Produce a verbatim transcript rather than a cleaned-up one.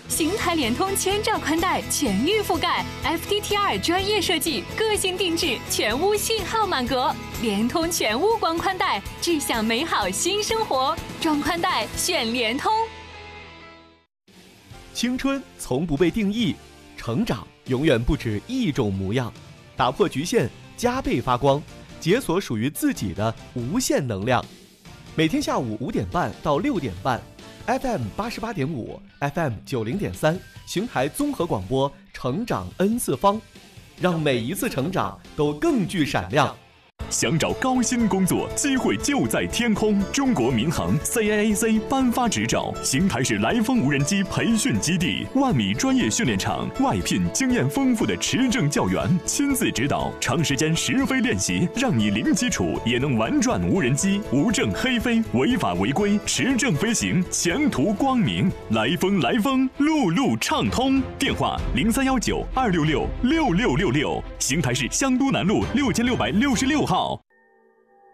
邢台联通千兆宽带全域覆盖 ，F T T R 专业设计，个性定制，全屋信号满格。联通全屋光宽带，智享美好新生活。装宽带选联通。 青春从不被定义，成长永远不止一种模样。打破局限，加倍发光，解锁属于自己的无限能量。每天下午五点半到六点半 ，F M 八十八点五 ，F M 九零点三，邢台综合广播，成长 N 次方，让每一次成长都更具闪亮。 想找高薪工作，机会就在天空。中国民航 C A A C 颁发执照，邢台市来风无人机培训基地，万米专业训练场，外聘经验丰富的持证教员，亲自指导，长时间实飞练习，让你零基础也能玩转无人机，无证黑飞，违法违规，持证飞行，前途光明。来风来风，路路畅通。电话零三幺九二六六六六六六，邢台市香都南路六千六百六十六号。